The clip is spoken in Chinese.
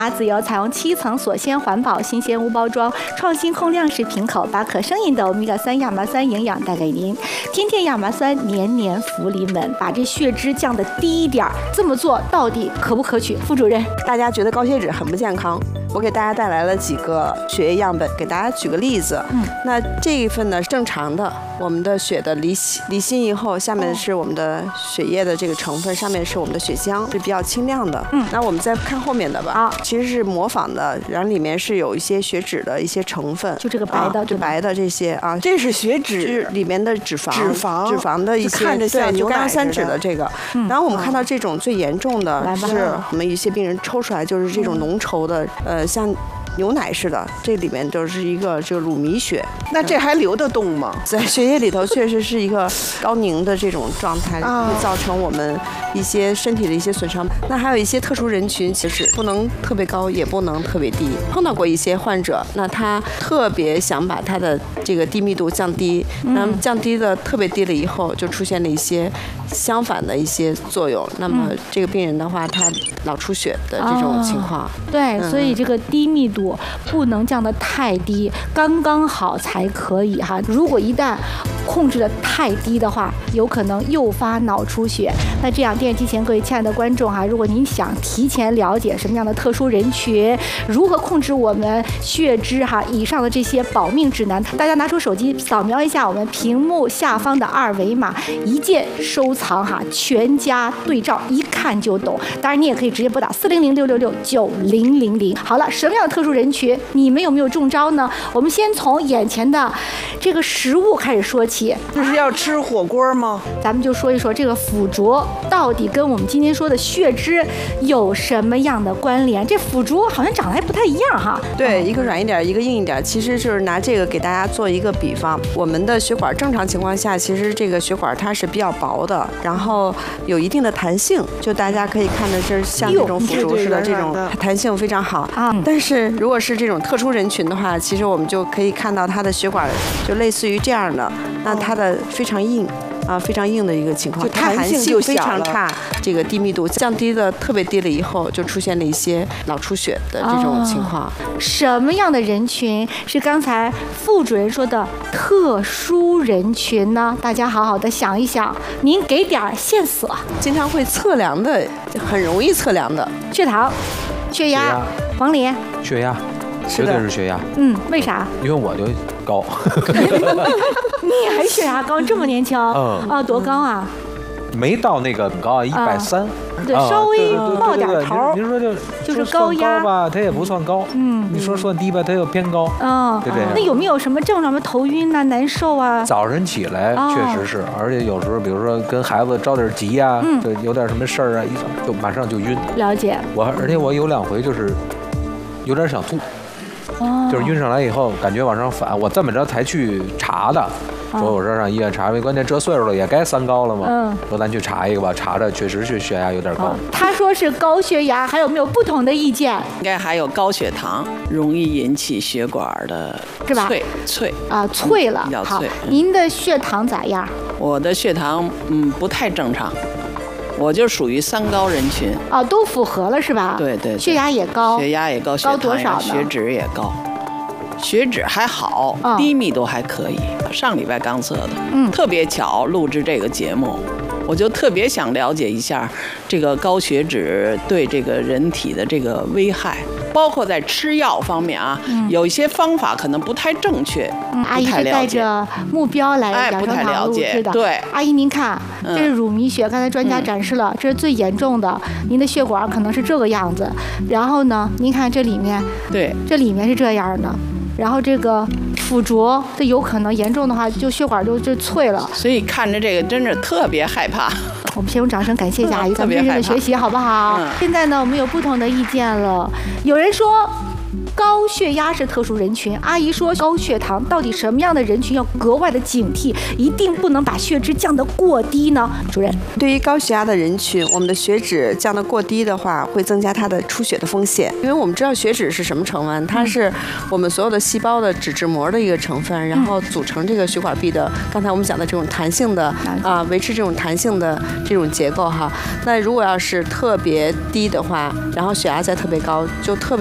自由采用7层锁鲜环保新鲜无包装，创新控量式瓶口，把可生饮的欧米伽3亚麻酸营养带给您。天天亚麻酸，年年福临门，把这血脂降得低一点，这么做到底可不可取？副主任， 大家觉得高血脂很不健康，我给大家带来了几个血液样本，给大家举个例子。那这一份呢正常的，我们的血的离心以后，下面是我们的血液的这个成分，上面是我们的血浆，是比较清亮的。那我们再看后面的吧。其实是模仿的，然后里面是有一些血脂的一些成分， 就这个白的， 就白的这些啊， 这是血脂里面的脂肪的一些， 看着像就甘油三酯酯的这个。然后我们看到这种最严重的是我们一些病人抽出来就是这种浓稠的，像牛奶似的，这里面就是一个这个乳糜血。 那这还流得动吗？ 在血液里头确实是一个高凝的这种状态，会造成我们一些身体的一些损伤。那还有一些特殊人群，其实不能特别高，也不能特别低。碰到过一些患者，那他特别想把他的这个低密度降低，那么降低的特别低了以后，就出现了一些相反的一些作用。那么这个病人的话，他脑出血的这种情况。 对，所以这个低密度不能降得太低，刚刚好才可以哈。如果一旦控制的太低的话，有可能诱发脑出血。那这样，电视机前各位亲爱的观众哈，如果您想提前了解什么样的特殊人群，如何控制我们血脂哈，以上的这些保命指南，大家拿出手机扫描一下我们屏幕下方的2维码，一键收藏哈，全家对照，一看就懂。当然，你也可以直接拨打400-666-9000。好了，什么样的特殊人群，你们有没有中招呢？我们先从眼前的这个食物开始说起。 这是要吃火锅吗？ 咱们就说一说这个腐竹到底跟我们今天说的血脂有什么样的关联？这腐竹好像长得还不太一样哈。 对，一个软一点，一个硬一点。其实就是拿这个给大家做一个比方，我们的血管正常情况下，其实这个血管它是比较薄的，然后有一定的弹性，就大家可以看的这像这种腐竹似的，这种弹性非常好啊。但是如果是这种特殊人群的话，其实我们就可以看到它的血管就类似于这样的，那它的非常硬。非常硬的一个情况， 弹性就非常差，这个低密度降低的特别低了以后，就出现了一些脑出血的这种情况。 什么样的人群是刚才副主任说的特殊人群呢？大家好好的想一想，您给点线索。 经常会测量的，很容易测量的， 血糖、血压、黄连、 血压。绝对是血压。 为啥？ 因为我就高。 你还血压高？这么年轻？多高啊？ 没到那个很高啊，130。 对，稍微冒点头。 您说就是高压吧，它也不算高。你说算低吧，它又偏高。对不对？ 那有没有什么症状？头晕啊，难受啊？ 早晨起来确实是，而且有时候比如说跟孩子着点急呀，就有点什么事儿啊，就马上就晕。 了解。 而且我有2回就是有点想吐。就是晕上来以后，感觉往上反，我这么着才去查的。说我说上医院查，因为关键这岁数了也该3高了嘛。说咱去查一个吧，查着确实是血压有点高。 他说是高血压，还有没有不同的意见？ 应该还有高血糖，容易引起血管的脆脆了。好，您的血糖咋样？ 我的血糖不太正常。我就属于3高人群都符合了是吧？ 对， 血压也高， 血压也高， 高多少呢？ 血脂也高，血脂还好，低密度还可以。上礼拜刚测的，特别巧录制这个节目，我就特别想了解一下这个高血脂对这个人体的这个危害。包括在吃药方面啊，有一些方法可能不太正确。 阿姨是带着目标来养生堂录制的。 对， 阿姨您看，这是乳糜血，刚才专家展示了，这是最严重的，您的血管可能是这个样子。然后呢，您看这里面， 对， 这里面是这样的。然后这个腐竹，这有可能严重的话，就血管就脆了。 所以看着这个真是特别害怕。 我们先用掌声感谢一下阿姨，咱们认真的学习好不好？现在呢，我们有不同的意见了。有人说高血压是特殊人群，阿姨说高血糖到底什么样的人群要格外的警惕，一定不能把血脂降得过低呢？主任， 对于高血压的人群，我们的血脂降得过低的话，会增加它的出血的风险。因为我们知道血脂是什么成分，它是我们所有的细胞的脂质膜的一个成分，然后组成这个血管壁的。刚才我们讲的这种弹性的维持这种弹性的这种结构哈。那如果要是特别低的话，然后血压再特别高，就特别